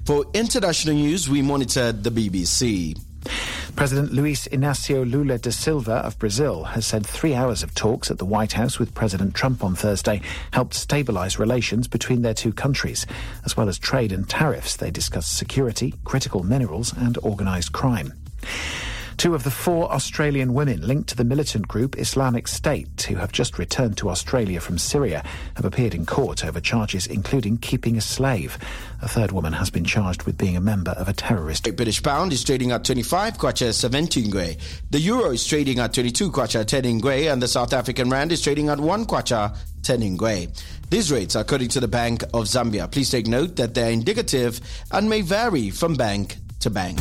For international news, we monitored the BBC. President Luiz Inácio Lula da Silva of Brazil has said 3 hours of talks at the White House with President Trump on Thursday helped stabilise relations between their two countries. As well as trade and tariffs, they discussed security, critical minerals and organised crime. 2 of the 4 Australian women linked to the militant group Islamic State, who have just returned to Australia from Syria, have appeared in court over charges including keeping a slave. A third woman has been charged with being a member of a terrorist. The British pound is trading at 25 kwacha 17 ngwe. The euro is trading at 22 kwacha 10 ngwe, and the South African rand is trading at 1 kwacha 10 ngwe. These rates are according to the Bank of Zambia. Please take note that they are indicative and may vary from bank to bank.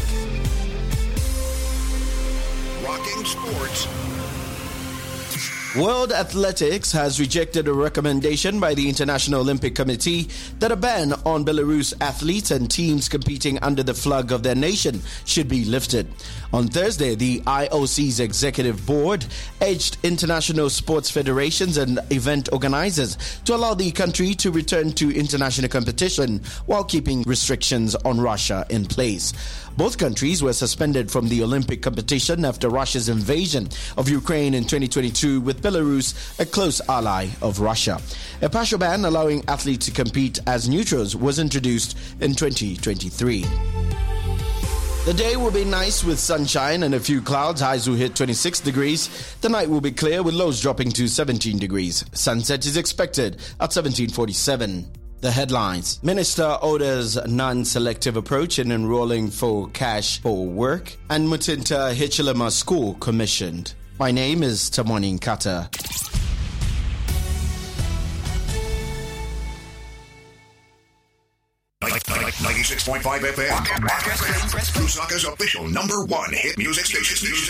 Rocking Sports. World Athletics has rejected a recommendation by the International Olympic Committee that a ban on Belarus athletes and teams competing under the flag of their nation should be lifted. On Thursday, the IOC's executive board urged international sports federations and event organizers to allow the country to return to international competition while keeping restrictions on Russia in place. Both countries were suspended from the Olympic competition after Russia's invasion of Ukraine in 2022, with Belarus a close ally of Russia. A partial ban allowing athletes to compete as neutrals was introduced in 2023. The day will be nice with sunshine and a few clouds. Highs will hit 26 degrees. The night will be clear with lows dropping to 17 degrees. Sunset is expected at 17:47. The headlines. Minister orders non-selective approach in enrolling for cash for work, and Mutinta Hichilema School commissioned. My name is Tamwani Nkata. Like 96.5 FM. Lusaka's official #1 hit music station.